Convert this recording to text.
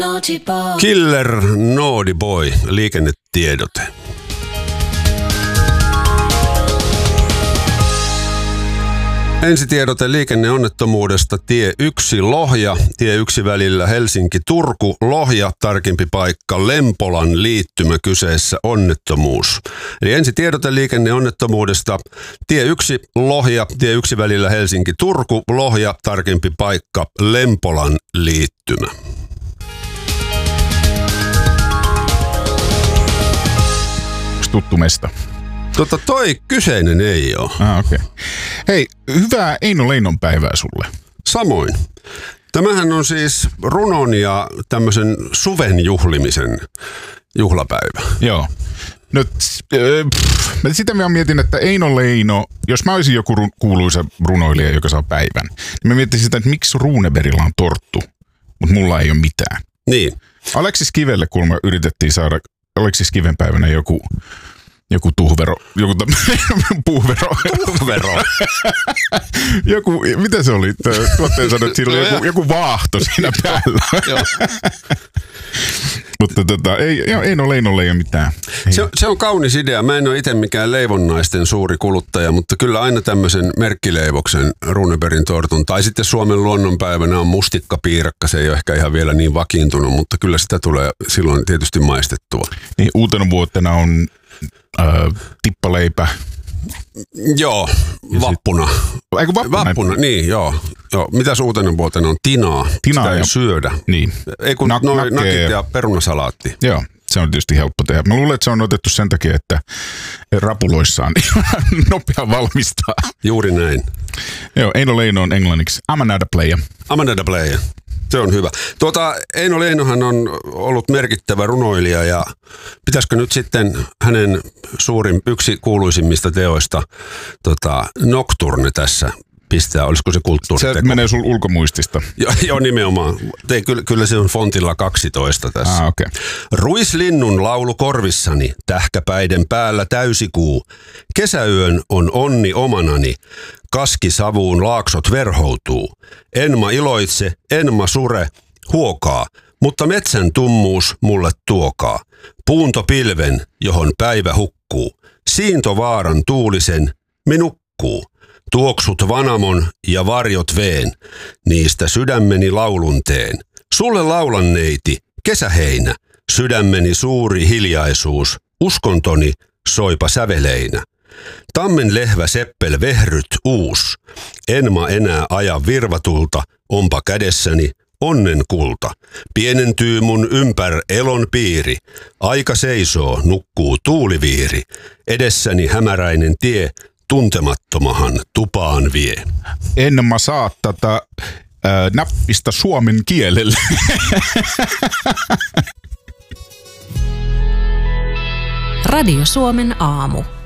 Killer Naughty Boy, liikennetiedote. Ensitiedote liikenneonnettomuudesta tie 1 Lohja, tie 1 välillä Helsinki-Turku, Lohja, tarkempi paikka Lempolan liittymä, kyseessä onnettomuus. Eli ensitiedote liikenneonnettomuudesta tie 1 Lohja, tie 1 välillä Helsinki-Turku, Lohja, tarkempi paikka Lempolan liittymä. Tuttu mesta. Toi kyseinen ei ole. Okay. Hei, hyvää Eino Leinon päivää sulle. Samoin. Tämähän on siis runon ja tämmöisen suven juhlimisen juhlapäivä. Joo. No, sitä mä mietin, että Eino Leino, jos mä olisin joku kuuluisa runoilija, joka saa päivän, niin mä mietin sitä, että miksi Runebergilla on torttu, mutta mulla ei ole mitään. Niin. Aleksis Kivelle, kun me yritettiin saada Aleksis Kiven päivänä joku tuhvero, puuvero. Mitä se oli? Tuottaja sanoi, että siinä oli joku vaahto siinä päällä. Mutta Eino Leinolle ei ole mitään. Se on kaunis idea. Mä en ole itse mikään leivonnaisten suuri kuluttaja, mutta kyllä aina tämmöisen merkkileivoksen Runebergin tortun. Tai sitten Suomen luonnonpäivänä on mustikkapiirakka. Se ei ole ehkä ihan vielä niin vakiintunut, mutta kyllä sitä tulee silloin tietysti maistettua. Niin uutena vuotena on tippaleipä. Joo, vappuna. Eikö vappuna? Niin, joo. Mitäs uutena vuotena on? Tinaa. Sitä ei syödä. Niin. Ei kun nakit ja perunasalaatti. Joo, se on tietysti helppo tehdä. Mä luulen, että se on otettu sen takia, että rapuloissaan nopea valmistaa. Juuri näin. Joo, Eino Leino on englanniksi I'm another player. I'm another player. Se on hyvä. Eino Leinohan on ollut merkittävä runoilija ja pitäisikö nyt sitten hänen yksi kuuluisimmista teoista Nocturne tässä pistää, olisiko se kulttuuriteko? Se menee sul ulkomuistista. Joo, nimenomaan. Kyllä se on fontilla 12 tässä. Okay. Ruislinnun laulu korvissani, tähkäpäiden päällä täysikuu. Kesäyön on onni omanani, kaskisavuun laaksot verhoutuu. Enma iloitse, enma sure, huokaa, mutta metsän tummuus mulle tuokaa. Puuntopilven, johon päivä hukkuu. Siintovaaran tuulisen, minukkuu. Tuoksut vanamon ja varjot veen, niistä sydämeni laulun teen. Sulle laulan neiti, kesäheinä, sydämeni suuri hiljaisuus, uskontoni soipa säveleinä. Tammen lehvä seppel vehryt uus, enma enää aja virvatulta, onpa kädessäni onnen kulta. Pienentyy mun ympär elon piiri, aika seisoo, nukkuu tuuliviiri, edessäni hämäräinen tie, tuntemattomahan tupaan vie. En mä saa tätä nappista suomen kielelle. Radio Suomen aamu.